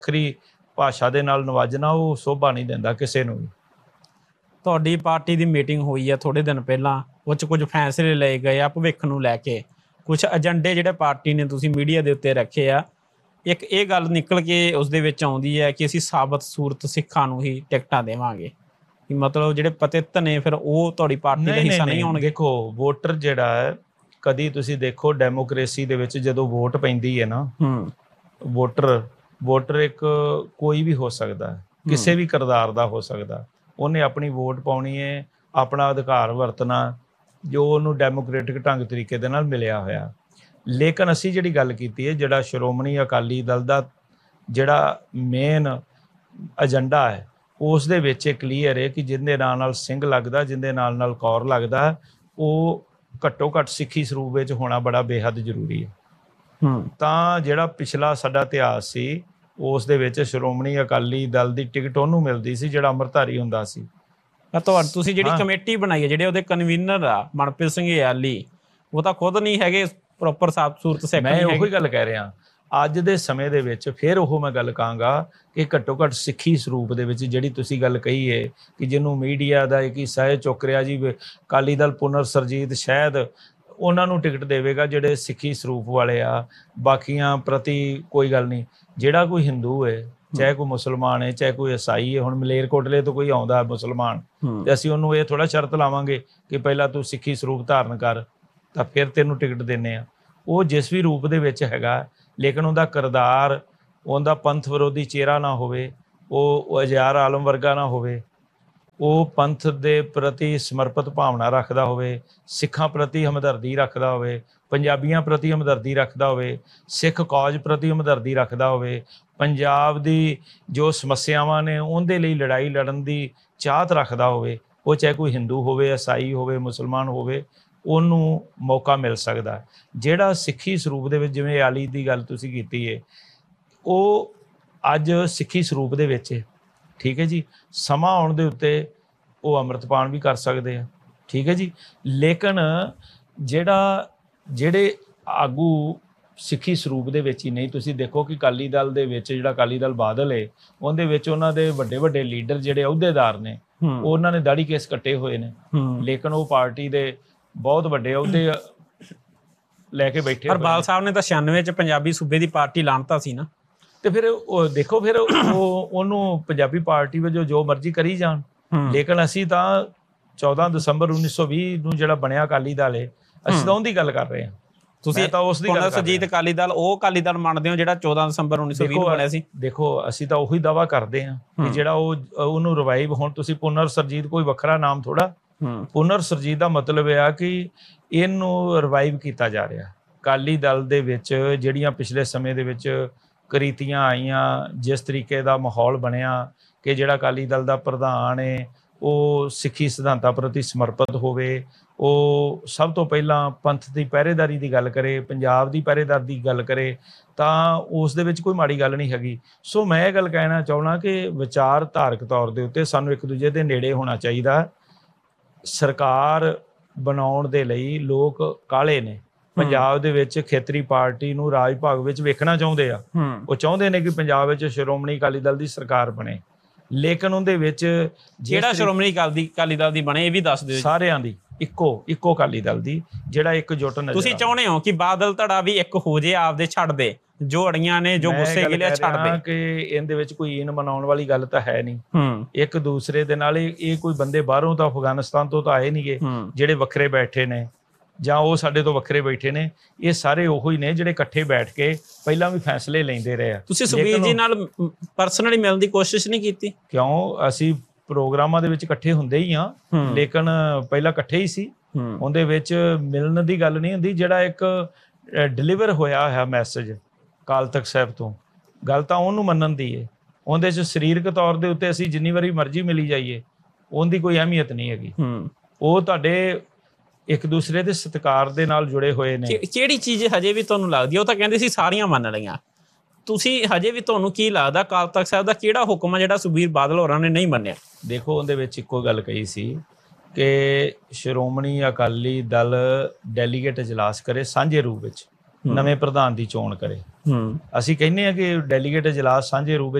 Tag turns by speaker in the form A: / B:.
A: ਵੱਖਰੀ ਭਾਸ਼ਾ ਦੇ ਨਾਲ ਨਵਾਜਣਾ ਉਹ ਸ਼ੋਭਾ ਨਹੀਂ ਦਿੰਦਾ ਕਿਸੇ ਨੂੰ ਵੀ।
B: ਤੁਹਾਡੀ ਪਾਰਟੀ ਦੀ ਮੀਟਿੰਗ ਹੋਈ ਆ ਥੋੜ੍ਹੇ ਦਿਨ ਪਹਿਲਾਂ, ਉਹ 'ਚ ਕੁਝ ਫੈਸਲੇ ਲਏ ਗਏ ਆ ਭਵਿੱਖ ਨੂੰ ਲੈ ਕੇ, ਕੁਛ ਏਜੰਡੇ ਜਿਹੜੇ ਪਾਰਟੀ ਨੇ ਤੁਸੀਂ ਮੀਡੀਆ ਦੇ ਉੱਤੇ ਰੱਖੇ ਆ। ਇੱਕ ਇਹ ਗੱਲ ਨਿਕਲ ਕੇ ਉਸ ਦੇ ਵਿੱਚ ਆਉਂਦੀ ਹੈ ਕਿ ਅਸੀਂ ਸਾਬਤ ਸੂਰਤ ਸਿੱਖਾਂ ਨੂੰ ਹੀ ਟਿਕਟਾਂ ਦੇਵਾਂਗੇ, ਕਿ ਮਤਲਬ ਜਿਹੜੇ ਪਤਿਤ ਨੇ ਫਿਰ ਉਹ ਤੁਹਾਡੀ ਪਾਰਟੀ ਦਾ ਹਿੱਸਾ ਨਹੀਂ ਹੋਣਗੇ।
A: ਦੇਖੋ ਵੋਟਰ ਜਿਹੜਾ ਹੈ, ਕਦੀ ਤੁਸੀਂ ਦੇਖੋ ਡੈਮੋਕ੍ਰੇਸੀ ਦੇ ਵਿੱਚ ਜਦੋਂ ਵੋਟ ਪੈਂਦੀ ਹੈ ਨਾ, ਵੋਟਰ ਇੱਕ ਕੋਈ ਵੀ ਹੋ ਸਕਦਾ, ਕਿਸੇ ਵੀ ਕਿਰਦਾਰ ਦਾ ਹੋ ਸਕਦਾ, ਉਹਨੇ ਆਪਣੀ ਵੋਟ ਪਾਉਣੀ ਹੈ, ਆਪਣਾ ਅਧਿਕਾਰ ਵਰਤਣਾ ਜੋ ਉਹਨੂੰ ਡੈਮੋਕ੍ਰੇਟਿਕ ਢੰਗ ਤਰੀਕੇ ਦੇ ਨਾਲ ਮਿਲਿਆ ਹੋਇਆ। ਲੇਕਿਨ ਅਸੀਂ ਜਿਹੜੀ ਗੱਲ ਕੀਤੀ ਹੈ, ਜਿਹੜਾ ਸ਼੍ਰੋਮਣੀ ਅਕਾਲੀ ਦਲ ਦਾ ਜਿਹੜਾ ਮੇਨ ਏਜੰਡਾ ਹੈ, ਉਸ ਦੇ ਵਿੱਚ ਇਹ ਕਲੀਅਰ ਹੈ ਕਿ ਜਿਹਦੇ ਨਾਲ ਸਿੰਘ ਲੱਗਦਾ, ਜਿਹਦੇ ਨਾਲ ਕੌਰ ਲੱਗਦਾ, ਉਹ ਘੱਟੋ ਘੱਟ ਸਿੱਖੀ ਸਰੂਪ ਵਿੱਚ ਹੋਣਾ ਬੜਾ ਬੇਹੱਦ ਜ਼ਰੂਰੀ ਹੈ। ਤਾਂ ਜਿਹੜਾ ਪਿਛਲਾ ਸਾਡਾ ਇਤਿਹਾਸ ਸੀ, ਉਸ ਦੇ ਵਿੱਚ ਸ਼੍ਰੋਮਣੀ ਅਕਾਲੀ ਦਲ ਦੀ ਟਿਕਟ ਉਹਨੂੰ ਮਿਲਦੀ ਸੀ ਜਿਹੜਾ ਅੰਮ੍ਰਿਤਧਾਰੀ ਹੁੰਦਾ ਸੀ।
B: ਤੁਸੀਂ ਜਿਹੜੀ ਕਮੇਟੀ ਬਣਾਈ ਹੈ, ਜਿਹੜੇ ਉਹਦੇ ਕਨਵੀਨਰ ਆ ਮਨਪ੍ਰੀਤ ਸਿੰਘ ਯਾਲੀ, ਉਹ ਤਾਂ ਖੁਦ ਨਹੀਂ ਹੈਗੇ ਪ੍ਰੋਪਰ ਸਾਬਤ ਸੂਰਤ ਸਿੱਖ।
A: ਮੈਂ ਉਹੀ ਗੱਲ ਕਹਿ ਰਿਹਾ, ਅੱਜ ਦੇ ਸਮੇਂ ਦੇ ਵਿੱਚ ਫਿਰ ਉਹ ਮੈਂ ਗੱਲ ਕਹਾਂਗਾ ਕਿ ਘੱਟੋ ਘੱਟ ਸਿੱਖੀ ਸਰੂਪ ਦੇ ਵਿੱਚ ਜਿਹੜੀ ਤੁਸੀਂ ਗੱਲ ਕਹੀ ਹੈ ਕਿ ਜਿਹਨੂੰ ਮੀਡੀਆ ਦਾ ਇੱਕ ਹਿੱਸਾ ਇਹ ਚੁੱਕ ਰਿਹਾ ਜੀ, ਅਕਾਲੀ ਦਲ ਪੁਨਰ ਸਰਜੀਤ ਸ਼ਾਇਦ ਉਹਨਾਂ ਨੂੰ ਟਿਕਟ ਦੇਵੇਗਾ ਜਿਹੜੇ ਸਿੱਖੀ ਸਰੂਪ ਵਾਲੇ ਆ, ਬਾਕੀਆਂ ਪ੍ਰਤੀ ਕੋਈ ਗੱਲ ਨਹੀਂ। ਜਿਹੜਾ ਕੋਈ ਹਿੰਦੂ ਹੈ, ਚਾਹੇ ਕੋਈ ਮੁਸਲਮਾਨ ਹੈ, ਚਾਹੇ ਕੋਈ ਈਸਾਈ ਹੈ, ਹੁਣ ਮਲੇਰਕੋਟਲੇ ਤੋਂ ਕੋਈ ਆਉਂਦਾ ਮੁਸਲਮਾਨ ਤੇ ਅਸੀਂ ਉਹਨੂੰ ਇਹ ਥੋੜ੍ਹਾ ਸ਼ਰਤ ਲਾਵਾਂਗੇ ਕਿ ਪਹਿਲਾਂ ਤੂੰ ਸਿੱਖੀ ਸਰੂਪ ਧਾਰਨ ਕਰ ਤਾਂ ਫਿਰ ਤੈਨੂੰ ਟਿਕਟ ਦਿੰਦੇ ਆ। ਉਹ ਜਿਸ ਵੀ ਰੂਪ ਦੇ ਵਿੱਚ ਹੈਗਾ, ਲੇਕਿਨ ਉਹਦਾ ਕਿਰਦਾਰ, ਉਹਦਾ ਪੰਥ ਵਿਰੋਧੀ ਚਿਹਰਾ ਨਾ ਹੋਵੇ, ਉਹ ਅਜ਼ਾਰ ਆਲਮ ਵਰਗਾ ਨਾ ਹੋਵੇ, ਉਹ ਪੰਥ ਦੇ ਪ੍ਰਤੀ ਸਮਰਪਿਤ ਭਾਵਨਾ ਰੱਖਦਾ ਹੋਵੇ, ਸਿੱਖਾਂ ਪ੍ਰਤੀ ਹਮਦਰਦੀ ਰੱਖਦਾ ਹੋਵੇ, ਪੰਜਾਬੀਆਂ ਪ੍ਰਤੀ ਹਮਦਰਦੀ ਰੱਖਦਾ ਹੋਵੇ, ਸਿੱਖ ਕੌਜ ਪ੍ਰਤੀ ਹਮਦਰਦੀ ਰੱਖਦਾ ਹੋਵੇ, ਪੰਜਾਬ ਦੀ ਜੋ ਸਮੱਸਿਆਵਾਂ ਨੇ ਉਹਦੇ ਲਈ ਲੜਾਈ ਲੜਨ ਦੀ ਚਾਹਤ ਰੱਖਦਾ ਹੋਵੇ, ਉਹ ਚਾਹੇ ਕੋਈ ਹਿੰਦੂ ਹੋਵੇ, ਈਸਾਈ ਹੋਵੇ, ਮੁਸਲਮਾਨ ਹੋਵੇ, ਉਹਨੂੰ ਮੌਕਾ ਮਿਲ ਸਕਦਾ। ਜਿਹੜਾ ਸਿੱਖੀ ਸਰੂਪ ਦੇ ਵਿੱਚ, ਜਿਵੇਂ ਆਲੀ ਦੀ ਗੱਲ ਤੁਸੀਂ ਕੀਤੀ ਹੈ, ਉਹ ਅੱਜ ਸਿੱਖੀ ਸਰੂਪ ਦੇ ਵਿੱਚ ਹੈ, ਠੀਕ ਹੈ ਜੀ। ਸਮਾਂ ਆਉਣ ਦੇ ਉੱਤੇ ਉਹ ਅੰਮ੍ਰਿਤਪਾਨ ਵੀ ਕਰ ਸਕਦੇ ਆ, ਠੀਕ ਹੈ ਜੀ। ਲੇਕਿਨ ਜਿਹੜੇ ਆਗੂ ਸਿੱਖੀ ਸਰੂਪ ਦੇ ਵਿੱਚ ਹੀ ਨਹੀਂ, ਤੁਸੀਂ ਦੇਖੋ ਕਿ ਅਕਾਲੀ ਦਲ ਦੇ ਵਿੱਚ ਜਿਹੜਾ ਅਕਾਲੀ ਦਲ ਬਾਦਲ ਹੈ, ਉਹਦੇ ਵਿੱਚ ਉਹਨਾਂ ਦੇ ਵੱਡੇ ਵੱਡੇ ਲੀਡਰ ਜਿਹੜੇ ਅਹੁਦੇਦਾਰ ਨੇ, ਉਹਨਾਂ ਨੇ ਦਾੜੀ ਕੇਸ ਕੱਟੇ ਹੋਏ ਨੇ, ਲੇਕਿਨ ਉਹ ਪਾਰਟੀ ਦੇ ਬਹੁਤ ਵੱਡੇ ਅਹੁਦੇ ਲੈ ਕੇ ਬੈਠੇ।
B: ਪਰ ਬਾਲ ਸਾਹਿਬ ਨੇ ਤਾਂ 96 ਚ ਪੰਜਾਬੀ ਸੂਬੇ ਦੀ ਪਾਰਟੀ ਲਾਣਤਾ ਸੀ ਨਾ,
A: ਤੇ ਫਿਰ ਉਹ ਦੇਖੋ, ਫਿਰ ਉਹਨੂੰ ਪੰਜਾਬੀ ਪਾਰਟੀ ਵਜੋਂ ਜੋ ਮਰਜ਼ੀ ਕਰੀ ਜਾਣ। ਲੇਕਿਨ ਅਸੀਂ ਤਾਂ 14 ਦਸੰਬਰ 1920 ਨੂੰ ਜਿਹੜਾ ਬਣਿਆ ਅਕਾਲੀ ਦਲ ਹੈ, ਅਸੀਂ ਤਾਂ ਉਹਦੀ ਗੱਲ ਕਰ ਰਹੇ ਹਾਂ।
B: ਤੁਸੀਂ ਤਾਂ ਉਸ ਦੀ ਗੱਲ ਸਰਜੀਤ ਅਕਾਲੀ ਦਲ, ਉਹ ਅਕਾਲੀ ਦਲ ਮੰਨਦੇ ਹੋ ਜਿਹੜਾ 14 ਦਸੰਬਰ 1920 ਨੂੰ ਬਣਿਆ ਸੀ?
A: ਦੇਖੋ ਅਸੀਂ ਤਾਂ ਉਹੀ ਦਾਵਾ ਕਰਦੇ ਹਾਂ ਕਿ ਜਿਹੜਾ ਉਹਨੂੰ ਰਿਵਾਈਵ, ਹੁਣ ਤੁਸੀਂ ਪੁਨਰ ਸਰਜੀਤ ਕੋਈ ਵੱਖਰਾ ਨਾਮ ਥੋੜਾ, ਪੁਨਰ ਸਰਜੀਤ ਦਾ ਮਤਲਬ ਇਹ ਆ ਕਿ ਇਹਨੂੰ ਰਿਵਾਈਵ ਕੀਤਾ ਜਾ ਰਿਹਾ। ਅਕਾਲੀ ਦਲ ਦੇ ਵਿੱਚ ਜਿਹੜੀਆਂ ਪਿਛਲੇ ਸਮੇਂ ਦੇ ਵਿੱਚ ਕਰੀਤੀਆਂ ਆਈਆਂ, ਜਿਸ ਤਰੀਕੇ ਦਾ ਮਾਹੌਲ ਬਣਿਆ ਕਿ ਜਿਹੜਾ ਅਕਾਲੀ ਦਲ ਦਾ ਪ੍ਰਧਾਨ ਹੈ ਉਹ ਸਿੱਖੀ ਸਿਧਾਂਤਾਂ ਪ੍ਰਤੀ ਸਮਰਪਿਤ ਹੋਵੇ, ਉਹ ਸਭ ਤੋਂ ਪਹਿਲਾਂ ਪੰਥ ਦੀ ਪਹਿਰੇਦਾਰੀ ਦੀ ਗੱਲ ਕਰੇ, ਪੰਜਾਬ ਦੀ ਪਹਿਰੇਦਾਰੀ ਦੀ ਗੱਲ ਕਰੇ, ਤਾਂ ਉਸ ਦੇ ਵਿੱਚ ਕੋਈ ਮਾੜੀ ਗੱਲ ਨਹੀਂ ਹੈਗੀ। ਸੋ ਮੈਂ ਇਹ ਗੱਲ ਕਹਿਣਾ ਚਾਹੁੰਦਾ ਕਿ ਵਿਚਾਰਧਾਰਕ ਤੌਰ ਦੇ ਉੱਤੇ ਸਾਨੂੰ ਇੱਕ ਦੂਜੇ ਦੇ ਨੇੜੇ ਹੋਣਾ ਚਾਹੀਦਾ। ਸਰਕਾਰ ਬਣਾਉਣ ਦੇ ਲਈ ਲੋਕ ਕਾਹਲੇ ਨੇ। ਪੰਜਾਬ ਦੇ ਵਿੱਚ ਖੇਤਰੀ ਪਾਰਟੀ ਨੂੰ ਰਾਜ ਭਾਗ ਵਿੱਚ ਵੇਖਣਾ ਚਾਹੁੰਦੇ ਆ, ਉਹ ਚਾਹੁੰਦੇ ਨੇ ਕਿ ਪੰਜਾਬ ਵਿੱਚ ਸ਼੍ਰੋਮਣੀ ਅਕਾਲੀ ਦਲ ਦੀ ਸਰਕਾਰ ਬਣੇ, ਲੇਕਿਨ ਉਹਦੇ ਵਿੱਚ
B: ਜਿਹੜਾ ਸ਼੍ਰੋਮਣੀ ਅਕਾਲੀ ਦਲ ਦੀ ਬਣੇ ਇਹ ਵੀ ਦੱਸ ਦਿਓ।
A: ਸਾਰਿਆਂ ਦੀ ਇੱਕੋ ਅਕਾਲੀ ਦਲ ਦੀ, ਜਿਹੜਾ ਇੱਕਜੁੱਟ ਨਜ਼ਰ।
B: ਤੁਸੀਂ ਚਾਹੁੰਦੇ ਹੋ ਕਿ ਬਾਦਲ ਧੜਾ ਵੀ ਇੱਕ ਹੋ ਜੇ, ਆਪਦੇ ਛੱਡ ਦੇ ਜੋ ਅੜੀਆਂ ਨੇ, ਜੋ ਗੁੱਸੇ ਗਿਲੇ ਛੱਡ ਦੇ,
A: ਕਿ ਇਹਦੇ ਵਿੱਚ ਕੋਈ ਈਨ ਮਨਾਉਣ ਵਾਲੀ ਗੱਲ ਤਾਂ ਹੈ ਨਹੀਂ। ਇੱਕ ਦੂਸਰੇ ਦੇ ਨਾਲ ਇਹ ਕੋਈ ਬੰਦੇ ਬਾਹਰੋਂ ਤਾਂ ਅਫਗਾਨਿਸਤਾਨ ਤੋਂ ਤਾਂ ਆਏ ਨਹੀਂਗੇ ਜਿਹੜੇ ਵੱਖਰੇ ਬੈਠੇ ਨੇ, ਜਾਂ ਉਹ ਸਾਡੇ ਤੋਂ ਵੱਖਰੇ ਬੈਠੇ ਨੇ। ਇਹ ਸਾਰੇ ਉਹੀ ਨੇ ਜਿਹੜੇ ਇਕੱਠੇ ਬੈਠ ਕੇ ਪਹਿਲਾਂ ਵੀ ਫੈਸਲੇ ਲੈਂਦੇ ਰਹੇ ਆ।
B: ਤੁਸੀਂ ਸੁਖਬੀਰ ਜੀ ਨਾਲ ਪਰਸਨਲੀ ਮਿਲਣ ਦੀ ਕੋਸ਼ਿਸ਼ ਨਹੀਂ ਕੀਤੀ?
A: ਕਿਉਂ, ਅਸੀਂ ਪ੍ਰੋਗਰਾਮਾਂ ਦੇ ਵਿੱਚ ਇਕੱਠੇ ਹੁੰਦੇ ਹੀ ਆ, ਲੇਕਿਨ ਪਹਿਲਾਂ ਇਕੱਠੇ ਹੀ ਸੀ। ਉਹਦੇ ਵਿੱਚ ਮਿਲਣ ਦੀ ਗੱਲ ਨਹੀਂ ਹੁੰਦੀ। ਜਿਹੜਾ ਇੱਕ ਡਿਲੀਵਰ ਹੋਇਆ ਮੈਸੇਜ ਅਕਾਲ ਤਖਤ ਸਾਹਿਬ ਤੋਂ, ਗੱਲ ਤਾਂ ਉਹਨੂੰ ਮੰਨਣ ਦੀ ਹੈ। ਉਹਦੇ 'ਚ ਸਰੀਰਕ ਤੌਰ ਦੇ ਉੱਤੇ ਅਸੀਂ ਜਿੰਨੀ ਵਾਰੀ ਮਰਜ਼ੀ ਮਿਲੀ ਜਾਈਏ, ਉਹਦੀ ਕੋਈ ਅਹਿਮੀਅਤ ਨਹੀਂ ਹੈਗੀ। ਉਹ ਤੁਹਾਡੇ ਇੱਕ ਦੂਸਰੇ ਦੇ ਸਤਿਕਾਰ ਦੇ ਨਾਲ ਜੁੜੇ ਹੋਏ ਨੇ।
B: ਕਿਹੜੀ ਚੀਜ਼ ਹਜੇ ਵੀ ਤੁਹਾਨੂੰ ਲੱਗਦੀ? ਉਹ ਤਾਂ ਕਹਿੰਦੇ ਸੀ ਸਾਰੀਆਂ ਮੰਨ ਲਈਆਂ, ਤੁਸੀਂ ਹਜੇ ਵੀ ਤੁਹਾਨੂੰ ਕੀ ਲੱਗਦਾ ਅਕਾਲ ਤਖਤ ਸਾਹਿਬ ਦਾ ਕਿਹੜਾ ਹੁਕਮ ਆ ਜਿਹੜਾ ਸੁਖਬੀਰ ਬਾਦਲ ਹੋਰਾਂ ਨੇ ਨਹੀਂ ਮੰਨਿਆ?
A: ਦੇਖੋ, ਉਹਦੇ ਵਿੱਚ ਇੱਕੋ ਗੱਲ ਕਹੀ ਸੀ ਕਿ ਸ਼੍ਰੋਮਣੀ ਅਕਾਲੀ ਦਲ ਡੈਲੀਗੇਟ ਇਜਲਾਸ ਕਰੇ ਸਾਂਝੇ ਰੂਪ ਵਿੱਚ, ਨਵੇਂ ਪ੍ਰਧਾਨ ਦੀ ਚੋਣ ਕਰੇ।
B: ਹੂੰ
A: ਅਸੀਂ ਕਹਿੰਦੇ ਆ ਕਿ ਡੈਲੀਗੇਟ ਇਜਲਾਸ ਸਾਂਝੇ ਰੂਪ ਵਿੱਚ